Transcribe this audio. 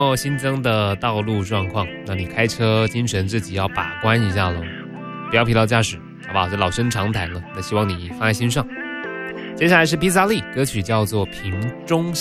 新增的道路状况，那你开车精神自己要把关一下咯，不要疲劳驾驶，好不好？这老生常谈了，那希望你放在心上。接下来是披萨利，歌曲叫做《瓶中